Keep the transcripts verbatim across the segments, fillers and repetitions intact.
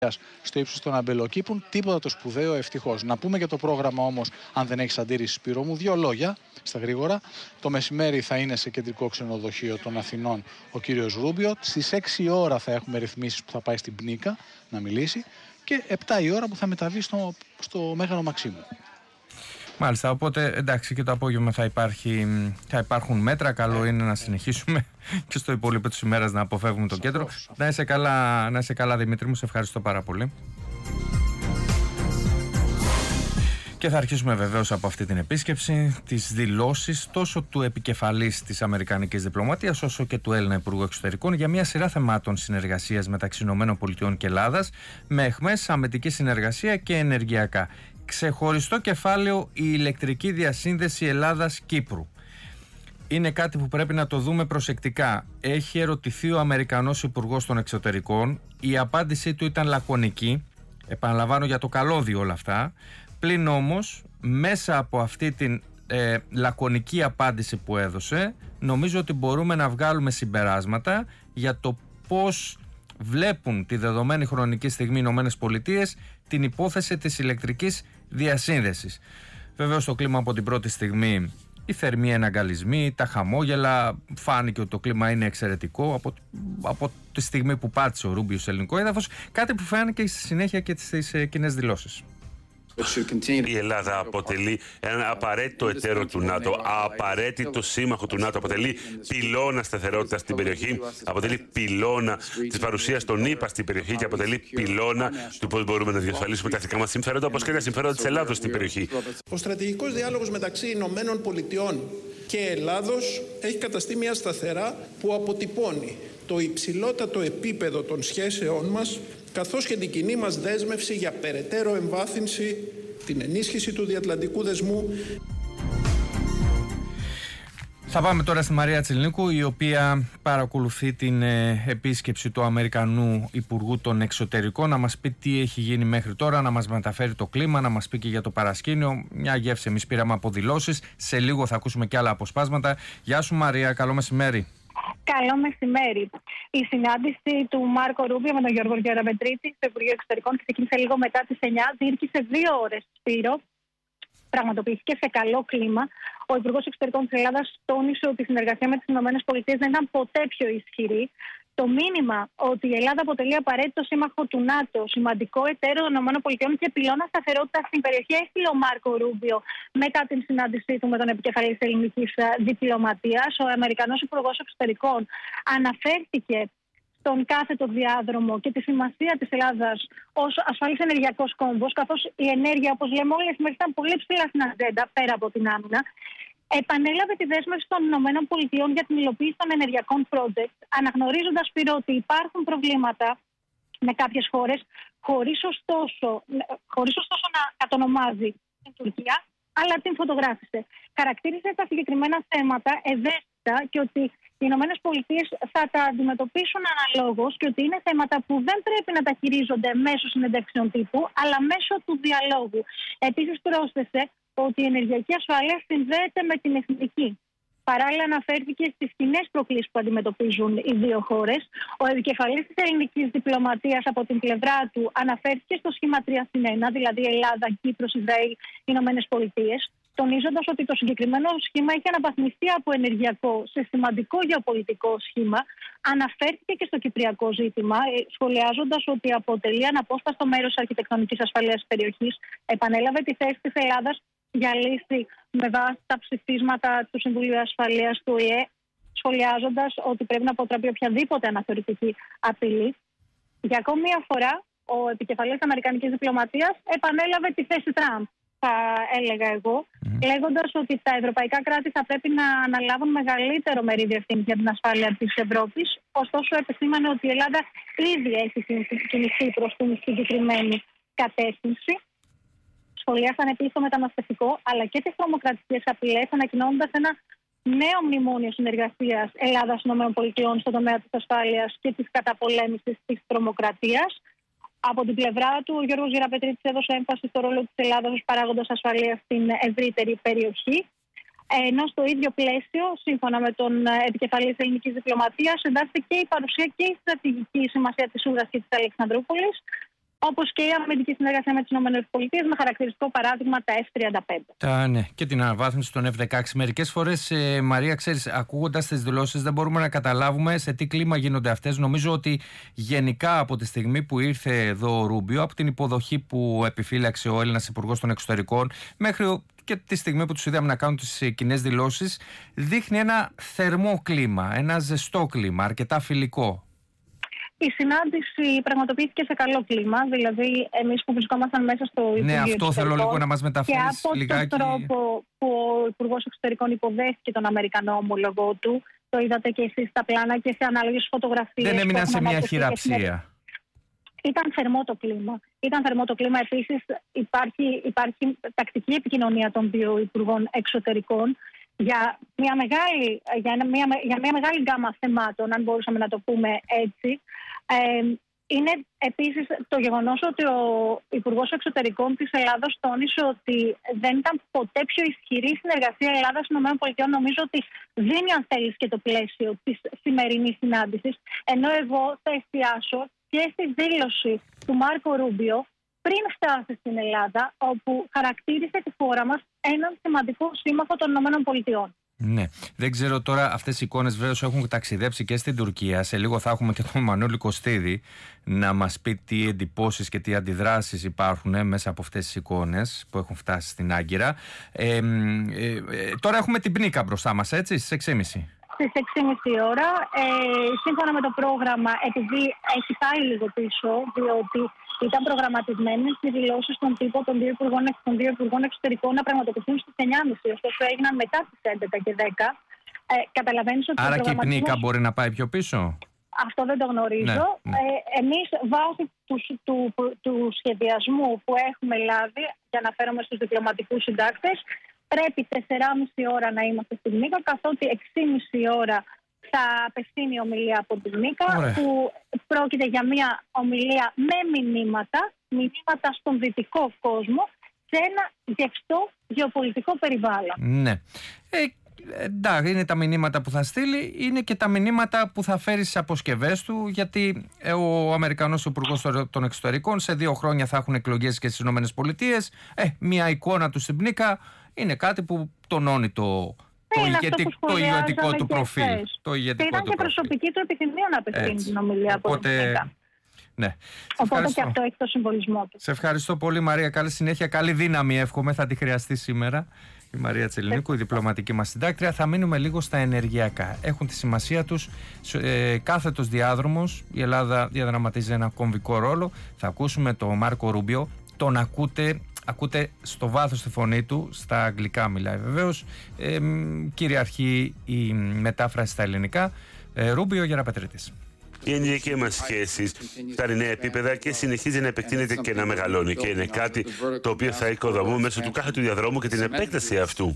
στο ύψος των αμπελοκήπων. Τίποτα το σπουδαίο, ευτυχώς. Να πούμε για το πρόγραμμα όμως, αν δεν έχει αντίρρηση, Σπύρο μου, δύο λόγια στα γρήγορα. Το μεσημέρι θα είναι σε κεντρικό ξενοδοχείο των Αθηνών ο κύριος Ρούμπιο. Στις έξι η ώρα θα έχουμε ρυθμίσεις που θα πάει στην Πνίκα να μιλήσει. Και επτά η ώρα που θα μεταβεί στο, στο Μέγαρο Μαξίμου. Μάλιστα, οπότε εντάξει, και το απόγευμα θα, υπάρχει, θα υπάρχουν μέτρα. Καλό είναι να συνεχίσουμε και στο υπόλοιπο της ημέρας να αποφεύγουμε το κέντρο. Να είσαι καλά, να είσαι καλά Δημήτρη μου, σε ευχαριστώ πάρα πολύ. Και θα αρχίσουμε βεβαίως από αυτή την επίσκεψη, τις δηλώσεις τόσο του επικεφαλής της Αμερικανικής Διπλωματίας όσο και του Έλληνα Υπουργού Εξωτερικών για μια σειρά θεμάτων συνεργασίας μεταξύ ΗΠΑ και Ελλάδας με αιχμές, αμυντική συνεργασία και ενεργειακά. Ξεχωριστό κεφάλαιο η ηλεκτρική διασύνδεση Ελλάδας-Κύπρου. Είναι κάτι που πρέπει να το δούμε προσεκτικά. Έχει ερωτηθεί ο Αμερικανός Υπουργός των Εξωτερικών. Η απάντησή του ήταν λακωνική. Επαναλαμβάνω, για το καλώδιο όλα αυτά. Πλην όμως, μέσα από αυτή την ε, λακωνική απάντηση που έδωσε, νομίζω ότι μπορούμε να βγάλουμε συμπεράσματα για το πώς βλέπουν τη δεδομένη χρονική στιγμή οι Ηνωμένες Πολιτείες την υπόθεση της ηλεκτρικής διασύνδεσης. Βεβαίως το κλίμα από την πρώτη στιγμή, οι θερμοί εναγκαλισμοί, τα χαμόγελα, φάνηκε ότι το κλίμα είναι εξαιρετικό από, από τη στιγμή που πάτησε ο Ρούμπιο σε ελληνικό έδαφος, κάτι που φάνηκε στη συνέχεια και στις ε, κοινές δηλώσεις. Η Ελλάδα αποτελεί ένα απαραίτητο εταίρο του ΝΑΤΟ, απαραίτητο σύμμαχο του ΝΑΤΟ, αποτελεί πυλώνα σταθερότητα στην περιοχή, αποτελεί πυλώνα της παρουσίας των ΗΠΑ στην περιοχή και αποτελεί πυλώνα του πώς μπορούμε να διασφαλίσουμε τα εθνικά μας συμφέροντα, όπως και τα συμφέροντα της Ελλάδος στην περιοχή. Ο στρατηγικός διάλογος μεταξύ Ηνωμένων Πολιτειών και Ελλάδος έχει καταστεί μια σταθερά που αποτυπώνει το υψηλότατο επίπεδο των σχέσεών μας, καθώς και την κοινή μας δέσμευση για περαιτέρω εμβάθυνση, την ενίσχυση του διατλαντικού δεσμού. Θα πάμε τώρα στη Μαρία Τσιλνίκου, η οποία παρακολουθεί την ε, επίσκεψη του Αμερικανού Υπουργού των Εξωτερικών, να μας πει τι έχει γίνει μέχρι τώρα, να μας μεταφέρει το κλίμα, να μας πει και για το παρασκήνιο. Μια γεύση εμείς πήραμε από δηλώσεις. Σε λίγο θα ακούσουμε και άλλα αποσπάσματα. Γεια σου Μαρία, καλό μεσημέρι. Καλό μεσημέρι. Η συνάντηση του Μάρκο Ρούμπιο με τον Γιώργο Γεραπετρίτη στο Υπουργείο Εξωτερικών ξεκίνησε λίγο μετά τις εννιά, διήρκησε δύο ώρες, Σπύρο. Πραγματοποιήθηκε σε καλό κλίμα. Ο Υπουργός Εξωτερικών της Ελλάδας τόνισε ότι η συνεργασία με τις ΗΠΑ δεν ήταν ποτέ πιο ισχυρή. Το μήνυμα ότι η Ελλάδα αποτελεί απαραίτητο σύμμαχο του ΝΑΤΟ, σημαντικό εταίρο των ΗΠΑ και πυλώνα σταθερότητα στην περιοχή, έστειλε ο Μάρκο Ρούμπιο μετά την συνάντησή του με τον επικεφαλής της ελληνικής διπλωματίας. Ο Αμερικανός Υπουργός Εξωτερικών αναφέρθηκε στον κάθετο διάδρομο και τη σημασία της Ελλάδας ως ασφαλής ενεργειακός κόμβος, καθώς η ενέργεια, όπως λέμε όλες τις μέρες, ήταν πολύ ψηλά στην ατζέντα πέρα από την άμυνα. Επανέλαβε τη δέσμευση των ΗΠΑ για την υλοποίηση των ενεργειακών project, αναγνωρίζοντας πήρε ότι υπάρχουν προβλήματα με κάποιες χώρες, χωρίς ωστόσο, χωρίς ωστόσο να κατονομάζει την Τουρκία, αλλά την φωτογράφησε. Χαρακτήρισε τα συγκεκριμένα θέματα ευαίσθητα και ότι οι ΗΠΑ θα τα αντιμετωπίσουν αναλόγως και ότι είναι θέματα που δεν πρέπει να τα χειρίζονται μέσω συνεντεύξεων τύπου, αλλά μέσω του διαλόγου. Επίσης πρόσθεσε ότι η ενεργειακή ασφάλεια συνδέεται με την εθνική. Παράλληλα, αναφέρθηκε στις κοινές προκλήσεις που αντιμετωπίζουν οι δύο χώρες. Ο επικεφαλής της ελληνικής διπλωματίας από την πλευρά του αναφέρθηκε στο σχήμα τρία συν ένα, δηλαδή Ελλάδα, Κύπρος, Ισραήλ, Ηνωμένες Πολιτείες, τονίζοντας ότι το συγκεκριμένο σχήμα έχει αναβαθμιστεί από ενεργειακό σε σημαντικό γεωπολιτικό σχήμα. Αναφέρθηκε και στο κυπριακό ζήτημα, σχολιάζοντας ότι αποτελεί αναπόσπαστο μέρος της αρχιτεκτονικής ασφαλείας της περιοχής. Επανέλαβε τη θέση της Ελλάδας για λύση με βάση τα ψηφίσματα του Συμβουλίου Ασφαλείας του Ο Η Ε, σχολιάζοντας ότι πρέπει να αποτραπεί οποιαδήποτε αναθεωρητική απειλή. Για ακόμη μια φορά, ο επικεφαλής της Αμερικανικής Διπλωματίας επανέλαβε τη θέση Τραμπ, θα έλεγα εγώ, mm. λέγοντας ότι τα ευρωπαϊκά κράτη θα πρέπει να αναλάβουν μεγαλύτερο μερίδιο ευθύνης για την ασφάλεια της Ευρώπης. Ωστόσο, επισήμανε ότι η Ελλάδα ήδη έχει κινηθεί προς την συγκεκριμένη κατεύθυνση. Σχολιάσαν επίσης το μεταναστευτικό αλλά και τις τρομοκρατικές απειλές, ανακοινώνοντας ένα νέο μνημόνιο συνεργασίας Ελλάδας-ΗΠΑ στον τομέα της ασφάλειας και της καταπολέμησης της τρομοκρατίας. Από την πλευρά του, ο Γιώργος Γεραπετρίτης έδωσε έμφαση στο ρόλο της Ελλάδας ως παράγοντας ασφαλείας στην ευρύτερη περιοχή. Ενώ στο ίδιο πλαίσιο, σύμφωνα με τον επικεφαλής της ελληνικής διπλωματίας, εντάσσεται και η παρουσία και η στρατηγική σημασία της Ούρας και της Αλεξανδρούπολης. όπως και η αμυντική συνεργασία με τις ΗΠΑ, με χαρακτηριστικό παράδειγμα τα εφ τριάντα πέντε. Τα, ναι, και την αναβάθμιση των εφ δεκαέξι. Μερικές φορές, ε, Μαρία, ξέρεις, ακούγοντας τις δηλώσεις, δεν μπορούμε να καταλάβουμε σε τι κλίμα γίνονται αυτές. Νομίζω ότι γενικά από τη στιγμή που ήρθε εδώ ο Ρούμπιο, από την υποδοχή που επιφύλαξε ο Έλληνας Υπουργός των Εξωτερικών, μέχρι και τη στιγμή που τους είδαμε να κάνουν τις κοινές δηλώσεις, δείχνει ένα θερμό κλίμα, ένα ζεστό κλίμα, αρκετά φιλικό. Η συνάντηση πραγματοποιήθηκε σε καλό κλίμα, δηλαδή εμείς που βρισκόμασταν μέσα στο Υπουργείο Ναι, αυτό θέλω λίγο να μας μεταφέρεις λιγάκι. Και από τον τρόπο που ο Υπουργός Εξωτερικών υποδέχθηκε τον Αμερικανό ομολογό του, το είδατε και εσείς στα πλάνα και σε ανάλογες φωτογραφίες. Δεν έμειναν σε μια χειραψία. Ήταν θερμό το κλίμα. Ήταν θερμό το κλίμα. Επίσης υπάρχει, υπάρχει τακτική επικοινωνία των δύο Υπουργών Εξωτερικών για μια μεγάλη, για μια, για μια μεγάλη γκάμα θεμάτων, αν μπορούσαμε να το πούμε έτσι. Ε, είναι επίσης το γεγονός ότι ο Υπουργός Εξωτερικών της Ελλάδος τόνισε ότι δεν ήταν ποτέ πιο ισχυρή συνεργασία Ελλάδας-ΗΠΑ. Νομίζω ότι δίνει, αν θέλεις, και το πλαίσιο της σημερινής συνάντησης. Ενώ εγώ θα εστιάσω και στη δήλωση του Μάρκο Ρούμπιο πριν φτάσει στην Ελλάδα, όπου χαρακτήρισε τη χώρα μας έναν σημαντικό σύμμαχο των ΗΠΑ. Ναι. Δεν ξέρω τώρα, αυτές οι εικόνες βέβαια έχουν ταξιδέψει και στην Τουρκία. Σε λίγο θα έχουμε και τον Μανώλη Κωστίδη να μας πει τι εντυπώσεις και τι αντιδράσεις υπάρχουν ε, μέσα από αυτές τις εικόνες που έχουν φτάσει στην Άγκυρα. Ε, ε, ε, τώρα έχουμε την Πνίκα μπροστά μας, έτσι, στις έξι και μισή. Στις έξι και μισή ώρα, ε, σύμφωνα με το πρόγραμμα, επειδή έχει πάει λίγο πίσω, διότι ήταν προγραμματισμένες οι δηλώσεις των τύπων των δύο υπουργών, των δύο υπουργών εξωτερικών να πραγματοποιηθούν στις εννιά και μισή, ωστόσο έγιναν μετά τις έντεκα και δέκα. Ε, καταλαβαίνεις ότι άρα και η Πνίκα μπορεί να πάει πιο πίσω. Αυτό δεν το γνωρίζω. Ναι, ναι. Ε, εμείς βάσει του, του, του, του σχεδιασμού που έχουμε λάβει, για να φέρουμε στους διπλωματικούς συντάκτες, πρέπει τεσσεράμιση ώρα να είμαστε στη Πνίκα, καθότι έξι και μισή ώρα θα απευθύνει ομιλία από τη Πνίκα, που πρόκειται για μια ομιλία με μηνύματα, μηνύματα στον δυτικό κόσμο, σε ένα γευστό γεωπολιτικό περιβάλλον. Ναι. Ε, εντάξει, είναι τα μηνύματα που θα στείλει, είναι και τα μηνύματα που θα φέρει στις αποσκευές του, γιατί ο Αμερικανός Υπουργός των Εξωτερικών σε δύο χρόνια θα έχουν εκλογές και στις ΗΠΑ. Ε, μια εικόνα του στην Πνίκα είναι κάτι που τονώνει το, το, ηγετι, το ηγετικό του προφίλ. Το ηγετικό και ήταν του και προφίλ. προσωπική του επιθυμία να απευθύνει την ομιλία από την Πνίκα. Ναι. Οπότε και αυτό έχει το συμβολισμό του. Σε ευχαριστώ πολύ, Μαρία. Καλή συνέχεια, καλή δύναμη εύχομαι, θα τη χρειαστεί σήμερα. Η Μαρία Τσελινίκου, η διπλωματική μας συντάκτρια. Θα μείνουμε λίγο στα ενεργειακά. Έχουν τη σημασία τους. Ε, κάθετος διάδρομος. Η Ελλάδα διαδραματίζει ένα κομβικό ρόλο. Θα ακούσουμε τον Μάρκο Ρούμπιο. Τον ακούτε, ακούτε στο βάθος τη φωνή του. Στα αγγλικά μιλάει βεβαίως. Ε, κυριαρχεί η μετάφραση στα ελληνικά. Ε, Ρούμπιο Γεραπετρίτης. Η ενεργειακή μας σχέση φτάνει νέα επίπεδα και συνεχίζει να επεκτείνεται και να μεγαλώνει. Και είναι κάτι το οποίο θα οικοδομούμε μέσω του κάθε του διαδρόμου και την επέκταση αυτού.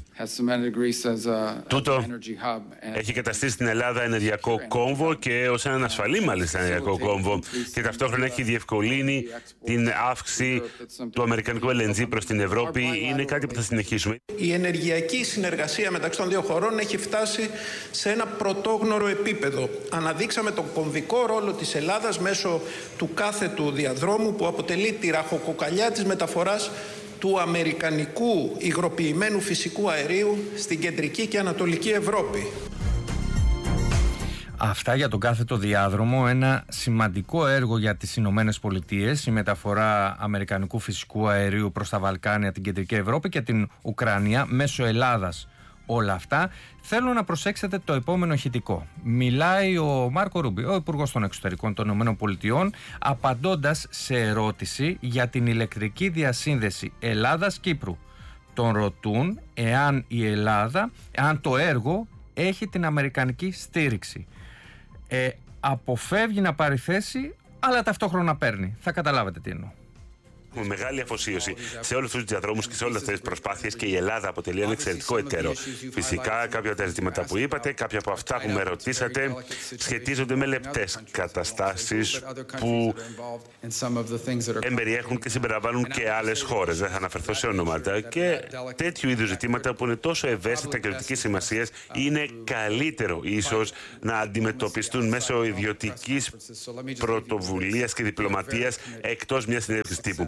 Τούτο έχει καταστήσει την Ελλάδα ενεργειακό κόμβο και ως έναν ασφαλή μάλιστα ενεργειακό κόμβο. Και ταυτόχρονα έχει διευκολύνει την αύξηση του αμερικανικού ελ εν τζι προς την Ευρώπη. Είναι κάτι που θα συνεχίσουμε. Η ενεργειακή συνεργασία μεταξύ των δύο χωρών έχει φτάσει σε ένα πρωτόγνωρο επίπεδο. Αναδείξαμε τον κομβικό ρόλο της Ελλάδας μέσω του κάθετου διαδρόμου που αποτελεί τη ραχοκοκαλιά της μεταφοράς του αμερικανικού υγροποιημένου φυσικού αερίου στην κεντρική και ανατολική Ευρώπη. Αυτά για τον κάθετο διάδρομο, ένα σημαντικό έργο για τις Ηνωμένες Πολιτείες, η μεταφορά αμερικανικού φυσικού αερίου προς τα Βαλκάνια, την κεντρική Ευρώπη και την Ουκρανία μέσω Ελλάδας. Όλα αυτά. Θέλω να προσέξετε το επόμενο ηχητικό. Μιλάει ο Μάρκο Ρούμπιο, ο Υπουργός των Εξωτερικών των ΗΠΑ, απαντώντας σε ερώτηση για την ηλεκτρική διασύνδεση Ελλάδας-Κύπρου. Τον ρωτούν εάν η Ελλάδα, εάν το έργο έχει την αμερικανική στήριξη. Ε, αποφεύγει να πάρει θέση, αλλά ταυτόχρονα παίρνει. Θα καταλάβετε τι εννοώ. Έχουμε μεγάλη αφοσίωση σε όλους τους διαδρόμους και σε όλες αυτές τις προσπάθειες και η Ελλάδα αποτελεί ένα εξαιρετικό εταίρο. Φυσικά, κάποια από τα ζητήματα που είπατε, κάποια από αυτά που με ρωτήσατε, σχετίζονται με λεπτές καταστάσεις που εμπεριέχουν και συμπεριλαμβάνουν και άλλες χώρες. Δεν θα αναφερθώ σε ονόματα. Και τέτοιου είδους ζητήματα που είναι τόσο ευαίσθητα και ζωτικής σημασίας, είναι καλύτερο ίσως να αντιμετωπιστούν μέσω ιδιωτικής πρωτοβουλίας και διπλωματίας εκτός μιας συνέντευξης τύπου.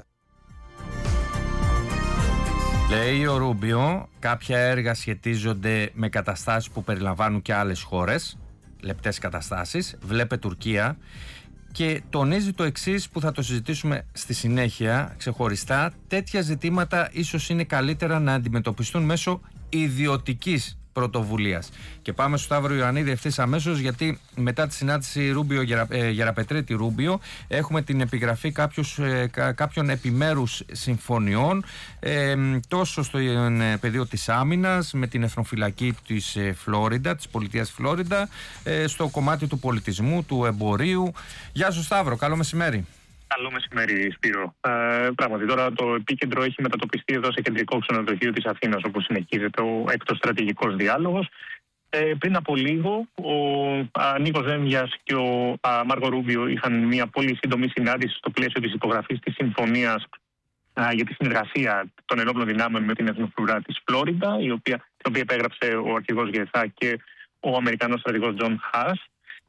Λέει ο Ρούμπιο, κάποια έργα σχετίζονται με καταστάσεις που περιλαμβάνουν και άλλες χώρες, λεπτές καταστάσεις, βλέπε Τουρκία, και τονίζει το εξής που θα το συζητήσουμε στη συνέχεια ξεχωριστά: τέτοια ζητήματα ίσως είναι καλύτερα να αντιμετωπιστούν μέσω ιδιωτικής πρωτοβουλίας. Και πάμε στο Σταύρο Ιωαννίδη ευθύς αμέσως, γιατί μετά τη συνάντηση Ρούμπιο, Γερα, ε, Γεραπετρίτη Ρούμπιο, έχουμε την επιγραφή κάποιους, ε, κα, κάποιων επιμέρους συμφωνιών, ε, τόσο στο ε, πεδίο της άμυνας, με την εθνοφυλακή της ε, Φλόριντα, της πολιτείας Φλόριντα, ε, στο κομμάτι του πολιτισμού, του εμπορίου. Γεια σου Σταύρο, καλό μεσημέρι. Καλό μεσημέρι, Σπύρο. Ε, πράγματι, τώρα το επίκεντρο έχει μετατοπιστεί εδώ σε κεντρικό ξενοδοχείο της Αθήνας, όπου συνεχίζεται ο έκτος στρατηγικός διάλογος. Ε, πριν από λίγο, ο α, Νίκος Δένδιας και ο α, Μάρκο Ρούμπιο είχαν μια πολύ σύντομη συνάντηση στο πλαίσιο της υπογραφής της συμφωνίας α, για τη συνεργασία των ενόπλων δυνάμεων με την εθνοφρουρά της Φλόριντα, η οποία, την οποία επέγραψε ο αρχηγός Γεθά και ο Αμερικανός στρατηγός Τζον Χάς.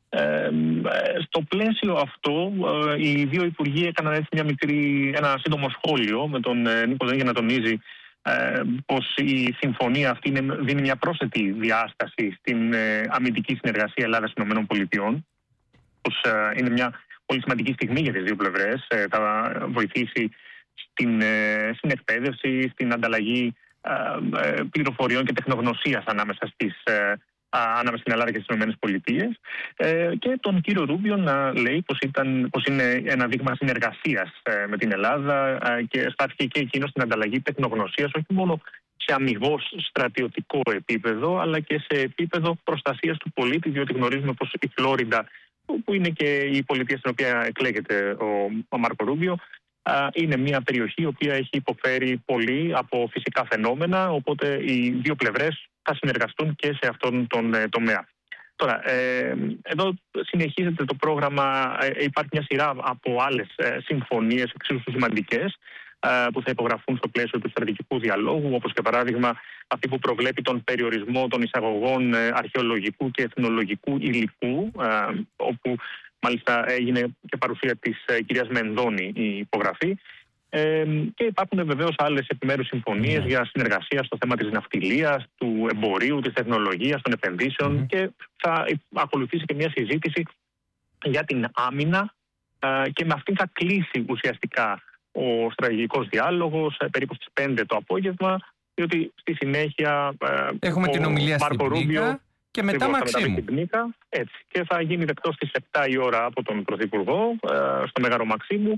Ε, στο πλαίσιο αυτό, ε, οι δύο υπουργοί έκαναν έτσι μια μικρή, ένα σύντομο σχόλιο με τον ε, Νίκο Δένδια για να τονίζει ε, πως η συμφωνία αυτή είναι, δίνει μια πρόσθετη διάσταση στην ε, αμυντική συνεργασία Ελλάδας-ΗΠΑ, πως ε, είναι μια πολύ σημαντική στιγμή για τις δύο πλευρές. Ε, θα βοηθήσει στην, ε, στην εκπαίδευση, στην ανταλλαγή ε, ε, πληροφοριών και τεχνογνωσίας ανάμεσα στις ε, ανάμεσα στην Ελλάδα και στις ΗΠΑ, ε, και τον κύριο Ρούμπιο να λέει πως, ήταν, πως είναι ένα δείγμα συνεργασίας ε, με την Ελλάδα, ε, και στάθηκε και εκείνο στην ανταλλαγή τεχνογνωσίας, όχι μόνο σε αμοιβώς στρατιωτικό επίπεδο, αλλά και σε επίπεδο προστασίας του πολίτη, διότι γνωρίζουμε πως η Φλόριντα, που είναι και η πολιτεία στην οποία εκλέγεται ο, ο Μάρκο Ρούμπιο, είναι μια περιοχή η οποία έχει υποφέρει πολύ από φυσικά φαινόμενα, οπότε οι δύο πλευρές θα συνεργαστούν και σε αυτόν τον ε, τομέα. Τώρα, ε, εδώ συνεχίζεται το πρόγραμμα, ε, υπάρχει μια σειρά από άλλες ε, συμφωνίες εξίσου σημαντικές ε, που θα υπογραφούν στο πλαίσιο του στρατηγικού διαλόγου, όπως για παράδειγμα αυτή που προβλέπει τον περιορισμό των εισαγωγών ε, αρχαιολογικού και εθνολογικού υλικού, ε, όπου μάλιστα έγινε και παρουσία της ε, κυρίας Μενδώνη η υπογραφή. Ε, και υπάρχουν βεβαίως άλλες επιμέρους συμφωνίες mm. για συνεργασία στο θέμα της ναυτιλίας, του εμπορίου, της τεχνολογίας, των επενδύσεων, mm. και θα ακολουθήσει και μια συζήτηση για την άμυνα, ε, και με αυτήν θα κλείσει ουσιαστικά ο στρατηγικός διάλογος ε, περίπου στις πέντε το απόγευμα, διότι στη συνέχεια ε, έχουμε ο την ομιλία Μάρκο στην Ρούμπιο και μετά Μαξίμου. Έτσι, και θα γίνει δεκτός στις επτά η ώρα από τον Πρωθυπουργό ε, στο Μέγαρο Μαξίμου.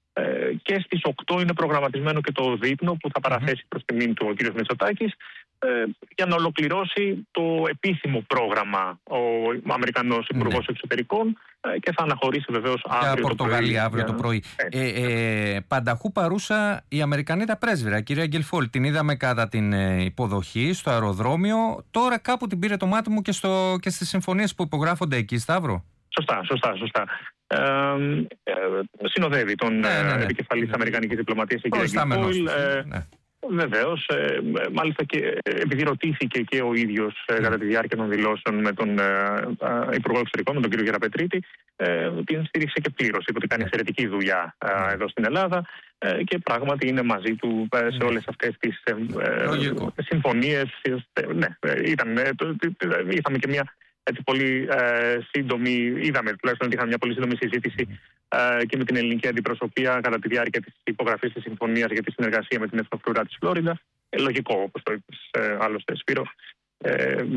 Και στις οκτώ είναι προγραμματισμένο και το δείπνο που θα παραθέσει mm-hmm. προς τιμήν του ο κ. Μητσοτάκης, ε, για να ολοκληρώσει το επίσημο πρόγραμμα ο Αμερικανός Υπουργός mm-hmm. Εξωτερικών, ε, και θα αναχωρήσει βεβαίως αύριο για Πορτογαλία αύριο το πρωί. Ε, ε, ε, πανταχού παρούσα η Αμερικανίδα πρέσβυρα, κυρία Γκελφόλ. Την είδαμε κατά την ε, υποδοχή στο αεροδρόμιο. Τώρα κάπου την πήρε το μάτι μου και, στο, και στις συμφωνίες που υπογράφονται εκεί, Σταύρο. Σωστά, σωστά, σωστά. Ε, ε, συνοδεύει τον ναι, ναι, ναι. επικεφαλής ναι. Αμερικανικής διπλωματίας, η κυρία Γκελφόλ. Ε, ναι. Βεβαίως, ε, μάλιστα και επειδή ρωτήθηκε και ο ίδιος ε, κατά τη διάρκεια των δηλώσεων με τον ε, ε, Υπουργό Εξωτερικών, με τον κύριο Γεραπετρίτη, ε, την στήριξε και πλήρως. Είπε ότι κάνει εξαιρετική δουλειά ε, εδώ στην Ελλάδα, ε, και πράγματι είναι μαζί του ε, σε όλες αυτές τις ε, ε, συμφωνίες. Ε, ναι, ήταν, ε, το, είχαμε και μια έτσι πολύ ε, σύντομη, είδαμε τουλάχιστον ότι είχαμε μια πολύ σύντομη συζήτηση ε, και με την ελληνική αντιπροσωπεία κατά τη διάρκεια της υπογραφής της συμφωνίας για τη συνεργασία με την εθνοφρουρά της Φλόριντα. Ε, λογικό, όπως το είπες ε, άλλωστε, Σπύρο. Ε, ε,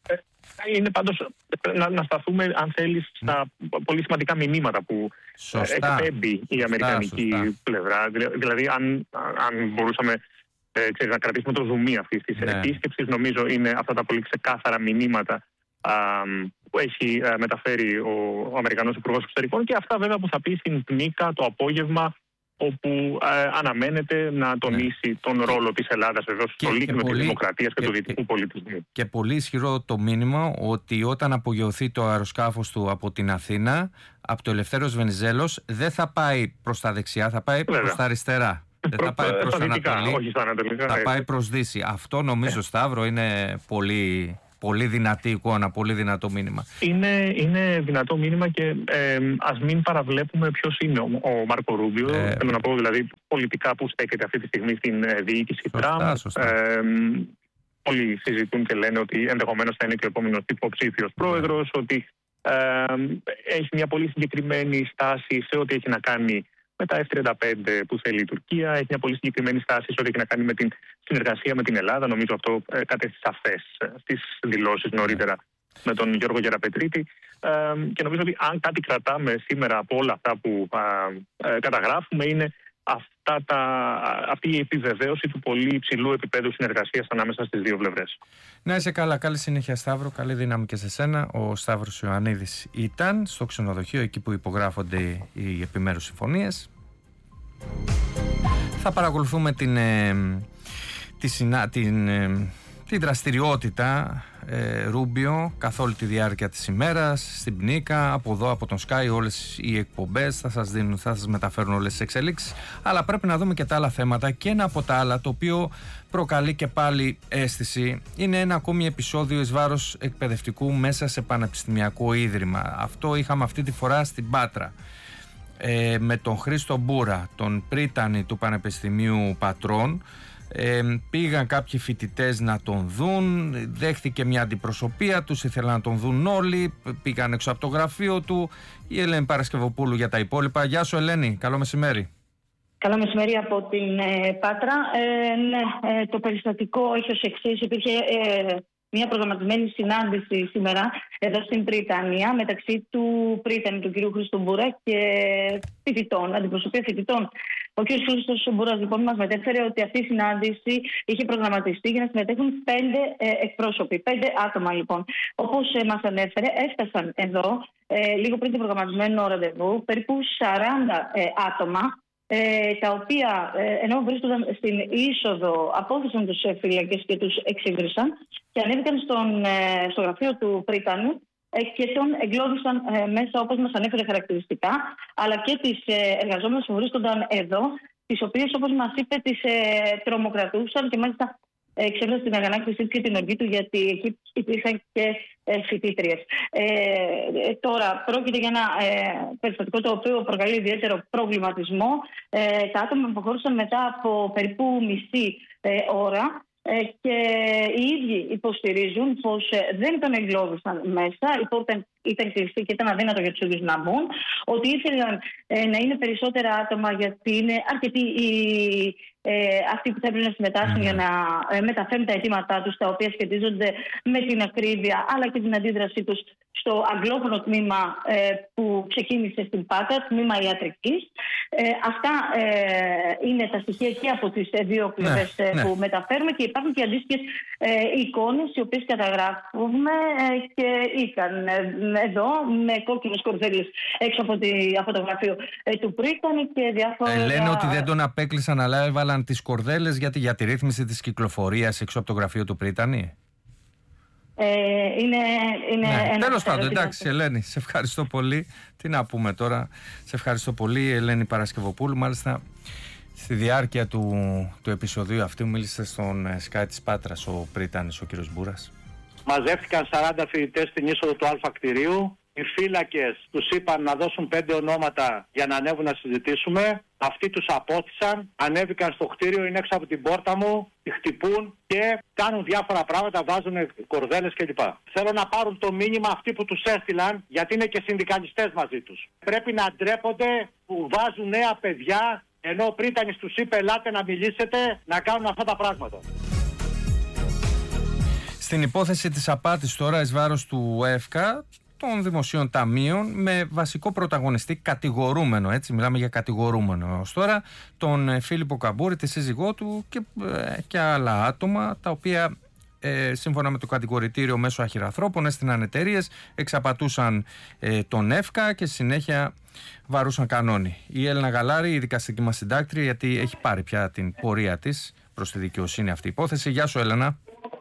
είναι πάντως να, να σταθούμε, αν θέλεις, στα πολύ σημαντικά μηνύματα που εκπέμπει η αμερικανική σωστά. πλευρά. Δηλαδή, αν, αν μπορούσαμε ε, ξέρεις, να κρατήσουμε το ζουμί αυτής της ναι. επίσκεψης, νομίζω είναι αυτά τα πολύ ξεκάθαρα μηνύματα που έχει μεταφέρει ο Αμερικανός Υπουργός Εξωτερικών, και αυτά βέβαια που θα πει στην Πνίκα το απόγευμα όπου ε, αναμένεται να τονίσει ναι. τον ρόλο της Ελλάδας βεβαίως στο λίκνο της δημοκρατίας και, και του δυτικού πολιτισμού. Και πολύ ισχυρό το μήνυμα ότι όταν απογειωθεί το αεροσκάφος του από την Αθήνα, από το Ελευθέριος Βενιζέλος, δεν θα πάει προς τα δεξιά, θα πάει προς τα αριστερά. Δεν θα πάει προς Ανατολή, όχι στα ανατολικά, θα πάει προς Δύση. Αυτό νομίζω, Σταύρο, είναι πολύ... Πολύ δυνατή εικόνα, πολύ δυνατό μήνυμα. Είναι, είναι δυνατό μήνυμα και ε, ας μην παραβλέπουμε ποιος είναι ο, ο Μάρκο Ρούμπιο. Ε, Θέλω να πω δηλαδή πολιτικά που στέκεται αυτή τη στιγμή στην ε, διοίκηση Τραμπ. Ε, όλοι συζητούν και λένε ότι ενδεχομένως θα είναι και ο επόμενος υποψήφιος πρόεδρος, ότι ε, έχει μια πολύ συγκεκριμένη στάση σε ό,τι έχει να κάνει με τα εφ τριάντα πέντε που θέλει η Τουρκία, έχει μια πολύ συγκεκριμένη στάση σε ό,τι έχει να κάνει με την συνεργασία με την Ελλάδα. Νομίζω αυτό ε, κατέστησε σαφές ε, στις δηλώσεις νωρίτερα με τον Γιώργο Γεραπετρίτη. Ε, και νομίζω ότι αν κάτι κρατάμε σήμερα από όλα αυτά που ε, ε, καταγράφουμε είναι αυτά τα, αυτή η επιβεβαίωση του πολύ υψηλού επίπεδου συνεργασίας ανάμεσα στις δύο πλευρές. Να είσαι καλά. Καλή συνέχεια, Σταύρο. Καλή δύναμη και σε σένα. Ο Σταύρος Ιωαννίδης ήταν στο ξενοδοχείο εκεί που υπογράφονται οι επιμέρους συμφωνίες. Θα παρακολουθούμε την, ε, τη συνα, την, ε, την δραστηριότητα ε, Ρούμπιο καθ' όλη τη διάρκεια της ημέρας στην Πνίκα, από εδώ από τον Sky όλες οι εκπομπές θα σας, δίνουν, θα σας μεταφέρουν όλες τις εξελίξεις, αλλά πρέπει να δούμε και τα άλλα θέματα. Και ένα από τα άλλα το οποίο προκαλεί και πάλι αίσθηση είναι ένα ακόμη επεισόδιο εις βάρος εκπαιδευτικού μέσα σε πανεπιστημιακό ίδρυμα. Αυτό είχαμε αυτή τη φορά στην Πάτρα ε, με τον Χρήστο Μπούρα, τον πρίτανη του Πανεπιστημίου Πατρών. Ε, πήγαν κάποιοι φοιτητές να τον δουν, δέχτηκε μια αντιπροσωπεία τους, ήθελαν να τον δουν όλοι, πήγαν έξω από το γραφείο του. Η Ελένη Παρασκευοπούλου για τα υπόλοιπα. Γεια σου, Ελένη, καλό μεσημέρι. Καλό μεσημέρι από την ε, Πάτρα. Ε, ναι, ε, το περιστατικό έχει ως εξής. Υπήρχε ε, μια προγραμματισμένη συνάντηση σήμερα εδώ στην Πριτανία μεταξύ του πρίτανη του κ. Χρήστου Μπούρα και φοιτητών, αντιπροσωπεία φοιτητών. Ο κ. Χρήστος Μπούρας λοιπόν μας μετέφερε ότι αυτή η συνάντηση είχε προγραμματιστεί για να συμμετέχουν πέντε ε, εκπρόσωποι, πέντε άτομα λοιπόν. Όπως ε, μας ανέφερε, έφτασαν εδώ ε, λίγο πριν το προγραμματισμένο ραντεβού περίπου σαράντα ε, άτομα, ε, τα οποία ε, ενώ βρίσκονταν στην είσοδο απόθεσαν τους ε, φύλακες και τους εξύβρισαν και ανέβηκαν στον, ε, στο γραφείο του πρίτανου και τον εγκλώβησαν ε, μέσα, όπως μας ανέφερε χαρακτηριστικά, αλλά και τις ε, εργαζόμενες που βρίσκονταν εδώ, τις οποίες, όπως μας είπε, τις ε, τρομοκρατούσαν και μάλιστα εξέφρασαν την αγανάκτησή και την οργή του, γιατί εκεί υπήρχαν και ε, φοιτήτριες. Ε, ε, τώρα, πρόκειται για ένα ε, περιστατικό το οποίο προκαλεί ιδιαίτερο προβληματισμό. Ε, τα άτομα αποχώρησαν μετά από περίπου μισή ε, ώρα. Και οι ίδιοι υποστηρίζουν πως δεν τον εγκλώβησαν μέσα, η πόρτα ήταν κλειστή και ήταν αδύνατο για τους ίδιους να μπουν, ότι ήθελαν ε, να είναι περισσότερα άτομα γιατί είναι αρκετοί οι, ε, αυτοί που θα έπρεπε να συμμετάσχουν mm. για να ε, μεταφέρουν τα αιτήματά τους, τα οποία σχετίζονται με την ακρίβεια αλλά και την αντίδρασή τους στο αγγλόφωνο τμήμα ε, που ξεκίνησε στην Πάτρα, τμήμα ιατρικής. Ε, αυτά ε, είναι τα στοιχεία και από τις δύο πλευρές ναι, ναι. που μεταφέρουμε, και υπάρχουν και αντίστοιχες ε, εικόνες οι οποίες καταγράφουμε ε, και ήταν ε, εδώ με κόκκινες κορδέλες έξω από, τη, από το γραφείο ε, του πρίτανη και διάφορα... Ε, λένε ότι δεν τον απέκλεισαν, αλλά έβαλαν τις κορδέλες γιατί για τη ρύθμιση της κυκλοφορίας έξω από το γραφείο του πρίτανη. Ε, είναι, είναι ναι, τέλος πάντων, εντάξει, Ελένη, σε ευχαριστώ πολύ. Τι να πούμε τώρα, σε ευχαριστώ πολύ, Ελένη Παρασκευοπούλου. Μάλιστα, στη διάρκεια του, του επεισοδίου αυτού μίλησε στον Sky της Πάτρας ο πρίτανης, ο κύριος Μπούρας. Μαζεύτηκαν σαράντα φοιτητές στην είσοδο του Α κτηρίου. Οι φύλακες τους είπαν να δώσουν πέντε ονόματα για να ανέβουν να συζητήσουμε. Αυτοί τους απόθυσαν, ανέβηκαν στο κτίριο, είναι έξω από την πόρτα μου, τη χτυπούν και κάνουν διάφορα πράγματα, βάζουν κορδέλες κλπ. Θέλω να πάρουν το μήνυμα αυτοί που τους έστειλαν, γιατί είναι και συνδικαλιστές μαζί τους. Πρέπει να ντρέπονται που βάζουν νέα παιδιά, ενώ ο πρίτανης τους είπε ελάτε να μιλήσετε, να κάνουν αυτά τα πράγματα. Στην υπόθεση της απάτης τώρα εις βάρος του ΕΦΚΑ, των δημοσίων ταμείων, με βασικό πρωταγωνιστή κατηγορούμενο, έτσι μιλάμε για κατηγορούμενο ως τώρα, τον Φίλιππο Καμπούρη, τη σύζυγό του και, και άλλα άτομα, τα οποία ε, σύμφωνα με το κατηγορητήριο μέσω αχυραθρόπων έστειναν εταιρείες, εξαπατούσαν ε, τον ΕΦΚΑ και στη συνέχεια βαρούσαν κανόνι. Η Έλενα Γαλάρη, η δικαστική μας συντάκτρια, γιατί έχει πάρει πια την πορεία της προς τη δικαιοσύνη αυτή η υπόθεση. Γεια σου, Έλενα.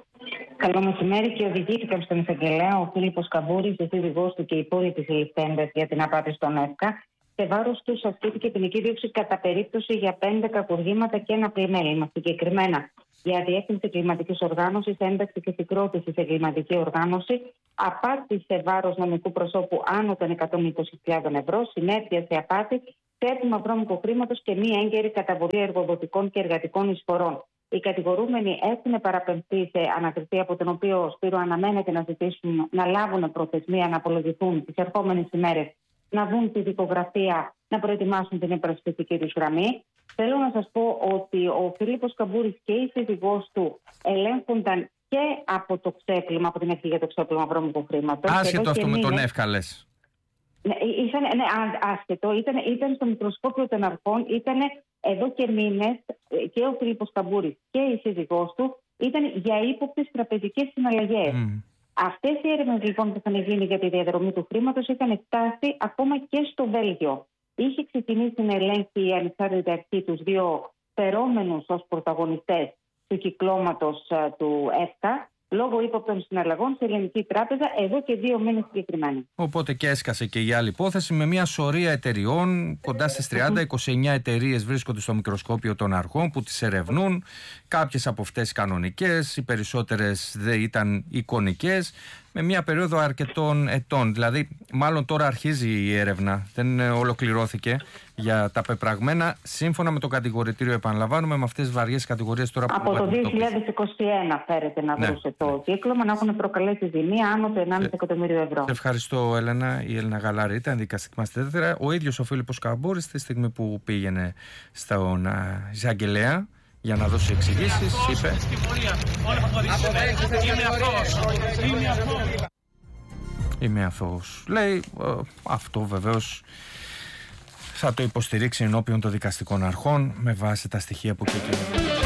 Καλό μεσημέρι. Και οδηγήθηκαν στον εισαγγελέα ο Φίλιππος Καμπούρης, ο σύζυγός του και οι υπόλοιποι συλληφθέντες για την απάτη στον ΕΦΚΑ. Σε βάρος τους ασκήθηκε ποινική δίωξη κατά περίπτωση για πέντε κακουργήματα και ένα πλημέλημα. Συγκεκριμένα για διεύθυνση κλιματικής οργάνωσης, ένταξη και συγκρότηση σε κλιματική οργάνωση, απάτη σε βάρος νομικού προσώπου άνω των εκατόν είκοσι χιλιάδες ευρώ, συνέπεια σε απάτη, θέτημα βρώμικου χρήματος και μη έγκαιρη καταβολή εργοδοτικών και εργατικών εισφορών. Οι κατηγορούμενοι έχουν παραπεμφθεί σε ανακριτή, από τον οποίο Σπύρο αναμένεται να ζητήσουν να λάβουν προθεσμία να απολογηθούν τις ερχόμενες ημέρες, να δουν τη δικογραφία, να προετοιμάσουν την υπερασπιστική τους γραμμή. Θέλω να σας πω ότι ο Φίλιππος Καμπούρης και η σύζυγός του ελέγχονταν και από το ξέπλυμα, από την αρχή για το ξέπλυμα βρώμικου χρήματος. Άσχετο αυτό με τον ΕΦΚΑ, λες. Ναι, ήσαν, ναι, άσχετο. Ήταν, ήταν στο μικροσκόπιο των αρχών, ήταν εδώ και μήνες και ο Φίλιππος Καμπούρης και η σύζυγός του ήταν για ύποπτες τραπεζικές συναλλαγές. Mm. Αυτές οι έρευνες λοιπόν που είχαν γίνει για τη διαδρομή του χρήματος είχαν φτάσει ακόμα και στο Βέλγιο. Είχε ξεκινήσει να ελέγχει η ανεξάρτητη αρχή τους δύο φερόμενους ως πρωταγωνιστές του κυκλώματος του ΕΦΚΑ, λόγω ύποπτων συναλλαγών σε ελληνική τράπεζα εδώ και δύο μήνες συγκεκριμένα. Οπότε και έσκασε και η άλλη υπόθεση με μια σωρία εταιριών, κοντά στις τριάντα, είκοσι εννιά εταιρείες βρίσκονται στο μικροσκόπιο των αρχών που τις ερευνούν. Κάποιες από αυτές κανονικές, οι περισσότερες δεν ήταν εικονικές, με μια περίοδο αρκετών ετών. Δηλαδή, μάλλον τώρα αρχίζει η έρευνα, δεν ολοκληρώθηκε για τα πεπραγμένα. Σύμφωνα με το κατηγορητήριο, επαναλαμβάνουμε, με αυτές τις βαριές κατηγορίες τώρα που από το δύο χιλιάδες είκοσι ένα φέρεται να βρούσε ναι. το κύκλωμα, να έχουν προκαλέσει ζημία άνω του ενάμιση εκατομμύριο ευρώ. Σε ευχαριστώ, Έλενα. Η Έλενα Γαλάρη ήταν δικαστική μας τέτοια. Ο ίδιος ο Φίλιππος Καμπούρης, τη στιγμή που πήγαινε στον εισαγγελέα για να δώσει εξηγήσεις, είπε: Είμαι αθώος. Λέει, αυτό βεβαίως θα το υποστηρίξει ενώπιον των δικαστικών αρχών με βάση τα στοιχεία που και